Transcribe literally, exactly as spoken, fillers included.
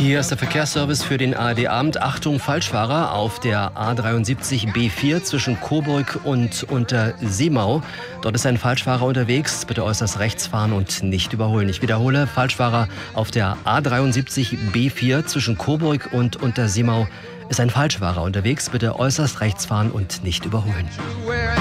Hier ist der Verkehrsservice für den A R D-Abend. Achtung, Falschfahrer auf der A dreiundsiebzig B vier zwischen Coburg und Unterseemau. Dort ist ein Falschfahrer unterwegs. Bitte äußerst rechts fahren und nicht überholen. Ich wiederhole, Falschfahrer auf der A dreiundsiebzig B vier zwischen Coburg und Unterseemau ist ein Falschfahrer unterwegs. Bitte äußerst rechts fahren und nicht überholen.